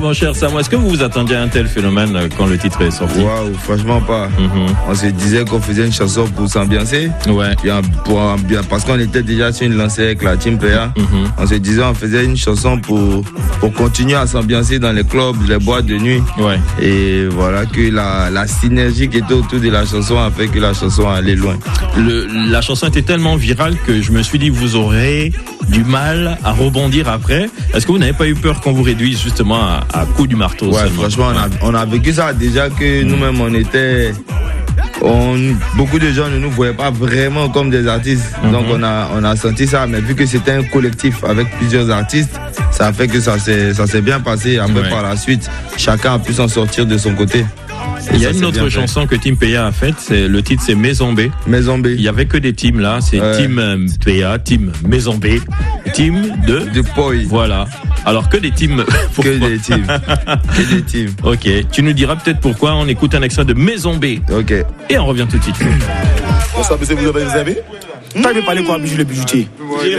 Mon cher Sam, est-ce que vous vous attendiez à un tel phénomène quand le titre est sorti? Waouh, franchement pas. On se disait qu'on faisait une chanson pour s'ambiancer. Ouais. Parce qu'on était déjà sur une lancée avec la Team PA. On se disait on faisait une chanson pour continuer à s'ambiancer dans les clubs, les boîtes de nuit. Ouais. Et voilà que la synergie qui était autour de la chanson a fait que la chanson allait loin. La chanson était tellement virale que je me suis dit vous aurez du mal à rebondir après. Est-ce que vous n'avez pas eu peur qu'on vous réduise justement à coup du marteau? Ouais, franchement, on a vécu ça déjà que nous-mêmes beaucoup de gens ne nous voyaient pas vraiment comme des artistes. Donc on a senti ça, mais vu que c'était un collectif avec plusieurs artistes, ça a fait que ça s'est bien passé. Après, par la suite, chacun a pu s'en sortir de son côté. Il y a une autre chanson que Team PA a faite, le titre c'est Maison B. Maison B. Il y avait que des teams là, c'est Team PA, Team Maison B, Team de Poi. Voilà. Alors que des teams. Que des teams. Que des teams. Ok. Tu nous diras peut-être pourquoi. On écoute un extrait de Maison B. Ok. Et on revient tout de suite. Bonsoir, monsieur, vous avez? T'as parlé quoi, le bijoutier?